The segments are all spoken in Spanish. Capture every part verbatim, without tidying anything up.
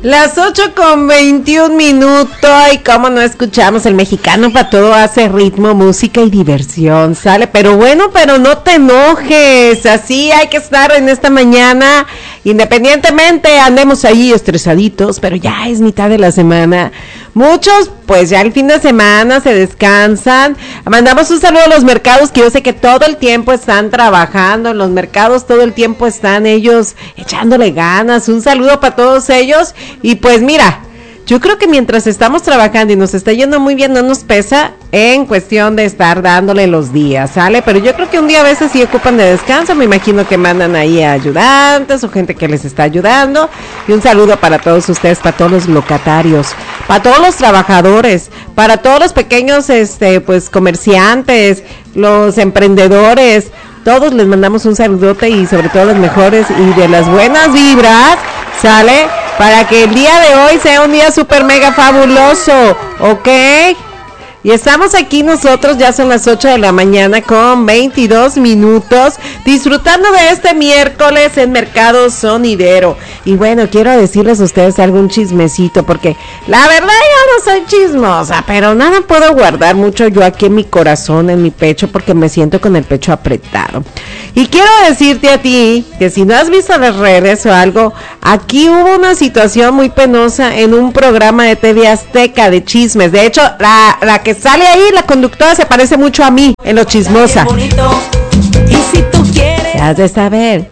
Las ocho con veintiún minutos, y cómo no escuchamos el mexicano para todo hace ritmo, música y diversión, sale, pero bueno, pero no te enojes, así hay que estar en esta mañana, independientemente andemos ahí estresaditos, pero ya es mitad de la semana, muchos pues ya el fin de semana se descansan, mandamos un saludo a los mercados que yo sé que todo el tiempo están trabajando, en los mercados todo el tiempo están ellos echándole ganas, un saludo para todos ellos. Y pues mira, yo creo que mientras estamos trabajando y nos está yendo muy bien, no nos pesa en cuestión de estar dándole los días, ¿sale? Pero yo creo que un día a veces sí ocupan de descanso, me imagino que mandan ahí a ayudantes o gente que les está ayudando. Y un saludo para todos ustedes, para todos los locatarios, para todos los trabajadores, para todos los pequeños este pues comerciantes, los emprendedores. Todos les mandamos un saludote y sobre todo los mejores y de las buenas vibras, ¿sale? Para que el día de hoy sea un día súper mega fabuloso, ¿ok? Y estamos aquí nosotros, ya son las ocho de la mañana con veintidós minutos, disfrutando de este miércoles en Mercado Sonidero. Y bueno, quiero decirles a ustedes algún chismecito, porque la verdad yo no soy chismosa, pero nada puedo guardar mucho yo aquí en mi corazón, en mi pecho, porque me siento con el pecho apretado. Y quiero decirte a ti, que si no has visto las redes o algo, aquí hubo una situación muy penosa en un programa de T V Azteca de chismes. De hecho, la, la que sale ahí, la conductora se parece mucho a mí, en lo chismosa. Y si tú quieres, has de saber.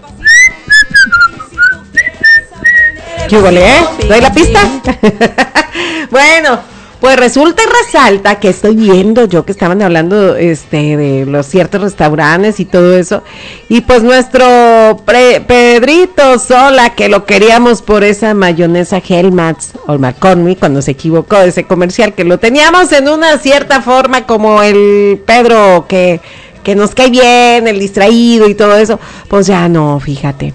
¿Qué hubo, eh? ¿Doy la pista? Bueno, pues resulta y resalta que estoy viendo yo que estaban hablando este de los ciertos restaurantes y todo eso, y pues nuestro pre- Pedrito Sola, que lo queríamos por esa mayonesa Hellmann's o McCormick, cuando se equivocó de ese comercial, que lo teníamos en una cierta forma como el Pedro que, que nos cae bien, el distraído y todo eso, pues ya no, fíjate.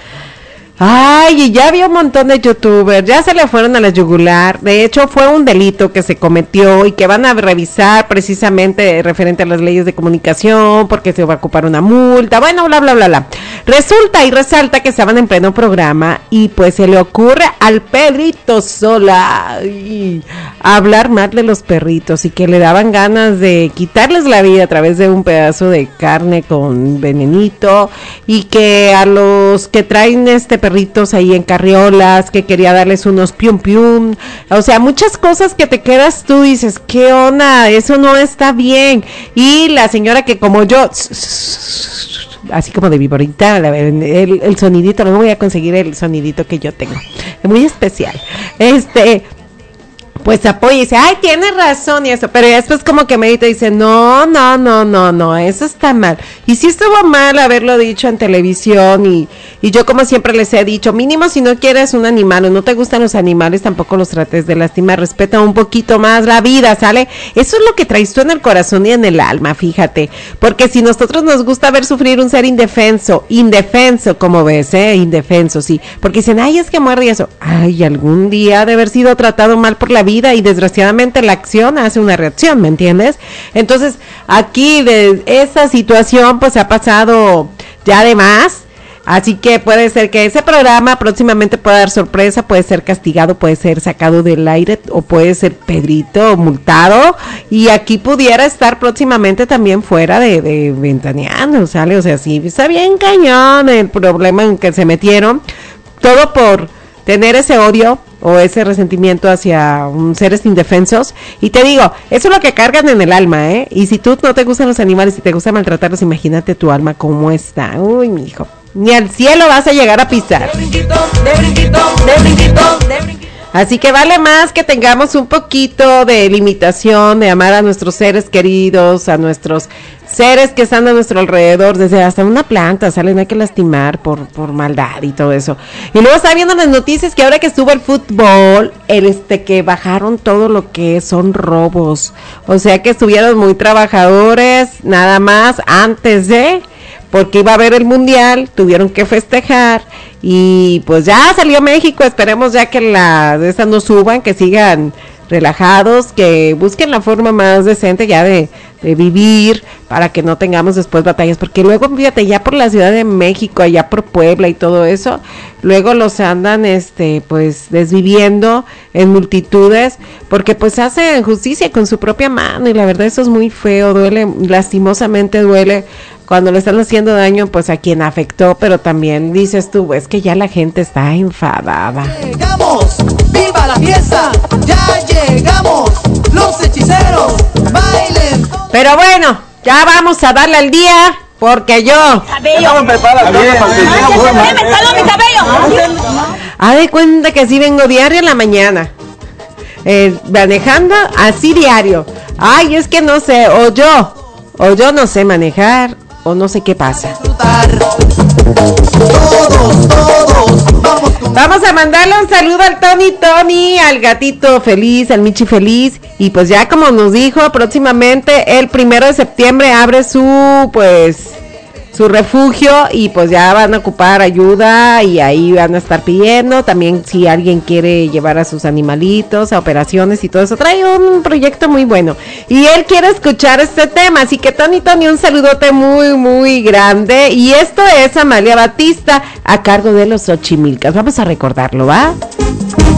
Ay, y ya había un montón de youtubers, ya se le fueron a la yugular. De hecho fue un delito que se cometió y que van a revisar precisamente referente a las leyes de comunicación, porque se va a ocupar una multa, bueno, bla, bla, bla, bla. Resulta y resalta que estaban en pleno programa y pues se le ocurre al Pedrito Sola y hablar mal de los perritos y que le daban ganas de quitarles la vida a través de un pedazo de carne con venenito, y que a los que traen este perritos ahí en carriolas, que quería darles unos pium pium, o sea, muchas cosas que te quedas tú y dices, ¿qué onda? Eso no está bien. Y la señora que como yo, así como de viborita, el, el sonidito, no voy a conseguir el sonidito que yo tengo, es muy especial, este... pues apoya y dice, ay, tienes razón y eso, pero después como que medita y dice, no, no, no, no, no, eso está mal. Y sí estuvo mal haberlo dicho en televisión y, y yo como siempre les he dicho, mínimo si no quieres un animal o no te gustan los animales, tampoco los trates de lastimar, respeta un poquito más la vida, ¿sale? Eso es lo que traes tú en el corazón y en el alma, fíjate, porque si nosotros nos gusta ver sufrir un ser indefenso, indefenso, como ves, eh, indefenso, sí, porque dicen, ay, es que muerde y eso, ay, algún día ha de haber sido tratado mal por la vida, y desgraciadamente la acción hace una reacción, ¿me entiendes? Entonces, aquí de esa situación pues ha pasado ya de más, así que puede ser que ese programa próximamente pueda dar sorpresa, puede ser castigado, puede ser sacado del aire o puede ser Pedrito multado, y aquí pudiera estar próximamente también fuera de, de Ventaneando, ¿sale? O sea, sí, está bien cañón el problema en que se metieron, todo por tener ese odio o ese resentimiento hacia um, seres indefensos. Y te digo, eso es lo que cargan en el alma, ¿eh? Y si tú no te gustan los animales y te gusta maltratarlos, imagínate tu alma cómo está. Uy, mijo, ni al cielo vas a llegar a pisar. De brinquito, de brinquito, de brinquito, de brinquito. Así que vale más que tengamos un poquito de limitación, de amar a nuestros seres queridos, a nuestros seres que están a nuestro alrededor, desde hasta una planta, ¿sale? No hay que lastimar por, por maldad y todo eso. Y luego estaba viendo las noticias que ahora que estuvo el fútbol, el este que bajaron todo lo que son robos. O sea que estuvieron muy trabajadores, nada más antes de... porque iba a haber el mundial, tuvieron que festejar y pues ya salió México, esperemos ya que la de esas no suban, que sigan relajados, que busquen la forma más decente ya de, de vivir para que no tengamos después batallas, porque luego fíjate, ya por la Ciudad de México, allá por Puebla y todo eso, luego los andan este pues desviviendo en multitudes, porque pues hacen justicia con su propia mano, y la verdad eso es muy feo, duele, lastimosamente duele cuando le están haciendo daño pues a quien afectó, pero también dices tú, es que ya la gente está enfadada. Llegamos, viva la fiesta, ya llegamos, los hechiceros, bailen. Pero bueno, ya vamos a darle al día, porque yo... Cabello. Haz de cuenta que así vengo diario en la mañana, eh, manejando así diario. Ay, es que no sé, o yo, o yo no sé manejar, o no sé qué pasa. Todos, todos, vamos con... Vamos a mandarle un saludo al Tony Tony, al gatito feliz, al Michi feliz, y pues ya como nos dijo, próximamente el primero de septiembre abre su pues su refugio, y pues ya van a ocupar ayuda, y ahí van a estar pidiendo, también si alguien quiere llevar a sus animalitos a operaciones y todo eso, trae un proyecto muy bueno, y él quiere escuchar este tema, así que Tony Tony, un saludote muy muy grande, y esto es Amalia Batista, a cargo de los Xochimilcas, vamos a recordarlo, ¿va?